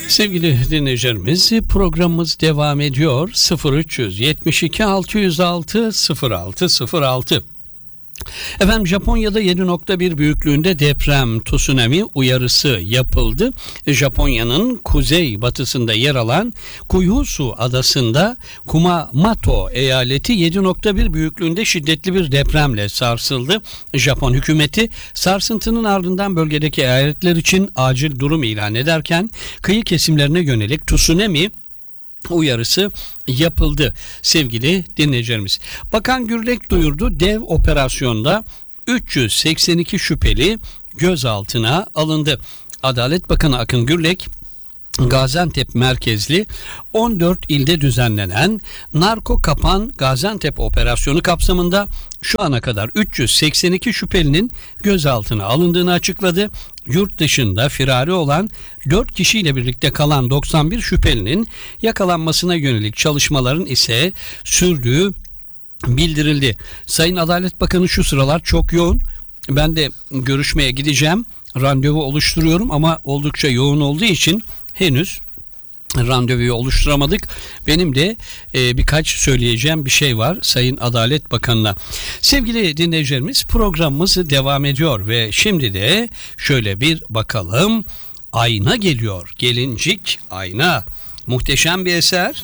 Sevgili dinleyicilerimiz, programımız devam ediyor. 0372 606 0606. Efendim, Japonya'da 7.1 büyüklüğünde deprem tsunami uyarısı yapıldı. Japonya'nın kuzey batısında yer alan Kyushu adasında Kumamoto eyaleti 7.1 büyüklüğünde şiddetli bir depremle sarsıldı. Japon hükümeti sarsıntının ardından bölgedeki eyaletler için acil durum ilan ederken kıyı kesimlerine yönelik tsunami uyarısı yapıldı sevgili dinleyicilerimiz. Bakan Gürlek duyurdu, dev operasyonda 382 şüpheli gözaltına alındı. Adalet Bakanı Akın Gürlek, Gaziantep merkezli 14 ilde düzenlenen Narko Kapan Gaziantep operasyonu kapsamında şu ana kadar 382 şüphelinin gözaltına alındığını açıkladı. Yurt dışında firari olan 4 kişiyle birlikte kalan 91 şüphelinin yakalanmasına yönelik çalışmaların ise sürdüğü bildirildi. Sayın Adalet Bakanı şu sıralar çok yoğun. Ben de görüşmeye gideceğim. Randevu oluşturuyorum ama oldukça yoğun olduğu için henüz randevuyu oluşturamadık. Benim de birkaç söyleyeceğim bir şey var Sayın Adalet Bakanı'na. Sevgili dinleyicilerimiz, programımız devam ediyor ve şimdi de şöyle bir bakalım. Ayna geliyor. Gelincik Ayna. Muhteşem bir eser.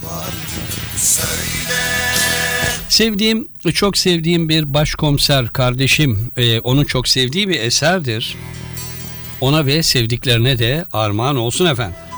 Çok sevdiğim bir başkomiser kardeşim, onun çok sevdiği bir eserdir. Ona ve sevdiklerine de armağan olsun efendim.